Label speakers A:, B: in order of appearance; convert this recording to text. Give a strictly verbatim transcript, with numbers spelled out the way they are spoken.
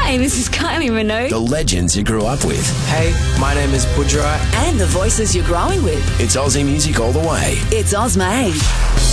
A: Hi, this is Kylie Minogue.
B: The legends you grew up with.
C: Hey, my name is Budrai.
D: And the voices you're growing with.
B: It's Aussie music all the way.
D: It's Ozmade.